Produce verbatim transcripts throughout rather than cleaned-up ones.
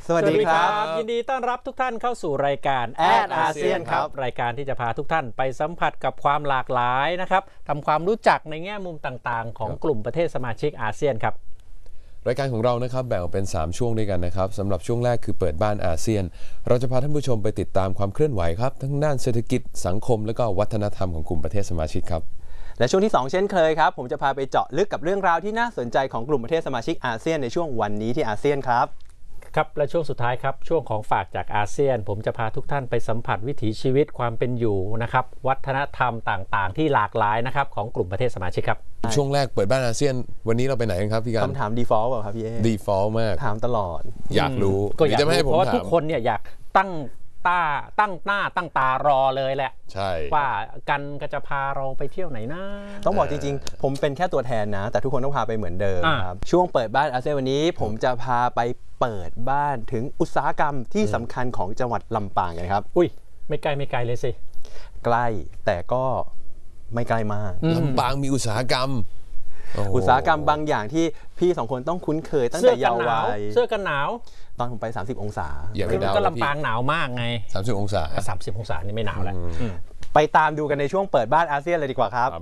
สวัสดีครับยินดีต้อนรับทุกท่านเข้าสู่รายการแอดอาเซียนครับรายการที่จะพาทุกท่านไปสัมผัสกับความหลากหลายนะครับทำความรู้จักในแง่มุมต่างๆของกลุ่มประเทศสมาชิกอาเซียนครับรายการของเรานะครับแบ่งออกเป็นสามช่วงด้วยกันนะครับสำหรับช่วงแรกคือเปิดบ้านอาเซียนเราจะพาท่านผู้ชมไปติดตามความเคลื่อนไหวครับทั้งด้านเศรษฐกิจสังคมและก็วัฒนธรรมของกลุ่มประเทศสมาชิกครับและช่วงที่สองเช่นเคยครับผมจะพาไปเจาะลึกกับเรื่องราวที่น่าสนใจของกลุ่มประเทศสมาชิกอาเซียนในช่วงวันนี้ที่อาเซียนครับครับและช่วงสุดท้ายครับช่วงของฝากจากอาเซียนผมจะพาทุกท่านไปสัมผัสวิถีชีวิตความเป็นอยู่นะครับวัฒนธรรมต่างๆที่หลากหลายนะครับของกลุ่มประเทศสมาชิกครับช่วงแรกเปิดบ้านอาเซียนวันนี้เราไปไหนกันครับพี่การคำถาม default เปล่าครับพี่เอ default มากถามตลอดอยากรู้ก็อยากรู้เพราะว่าทุกคนเนี่ยอยากตั้งตาตั้งหน้าตั้งตารอเลยแหละใช่ว่ากันก็จะพาเราไปเที่ยวไหนนะต้องบอกจริงๆผมเป็นแค่ตัวแทนนะแต่ทุกคนต้องพาไปเหมือนเดิมครับช่วงเปิดบ้านอาเซียนวันนี้ผมจะพาไปเปิดบ้านถึงอุตสาหกรรมที่สำคัญของจังหวัดลำปางกันครับอุ้ยไม่ไกลไม่ไกลเลยสิใกล้แต่ก็ไม่ใกล้มากลำปางมีอุตสาหกรรมอุตสาหกรรมบางอย่างที่พี่สองคนต้องคุ้นเคยตั้งแต่เยาว์วัยเสื้อกันหนาวตอนผมไปสามสิบองศาก็ลำปางหนาวมากไงสามสิบองศาสามสิบองศานี่ไม่หนาวแล้วไปตามดูกันในช่วงเปิดบ้านอาเซียนเลยดีกว่าครับ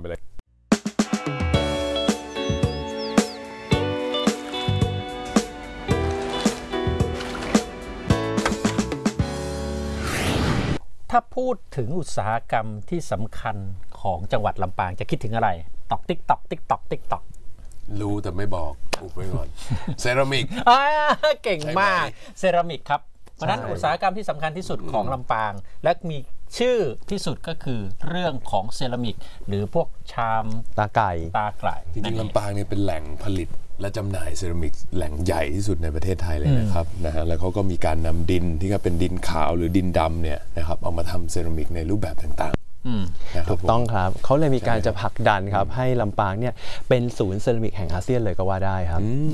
ถ้าพูดถึงอุตสาหกรรมที่สำคัญของจังหวัดลำปางจะคิดถึงอะไรตอกติ๊กตอกติ๊กตอกติ๊กตอกรู้แต่ไม่บอกอุบไว้ก่อนเซรามิกเก่งมากเซรามิกครับเพราะนั้นอุตสาหกรรมที่สำคัญที่สุดของลำปางและมีชื่อที่สุดก็คือเรื่องของเซรามิกหรือพวกชามตาไก่ตาไก่จริงๆลำปางเนี่ยเป็นแหล่งผลิตและจำหน่ายเซรามิกแหล่งใหญ่ที่สุดในประเทศไทยเลยนะครับนะฮะแล้วเขาก็มีการนำดินที่ก็เป็นดินขาวหรือดินดำเนี่ยนะครับเอามาทำเซรามิกในรูปแบบต่างๆถูกต้องครับเขาเลยมีการจะผลักดันครับให้ลำปางเนี่ยเป็นศูนย์เซรามิกแห่งอาเซียนเลยก็ว่าได้ครับ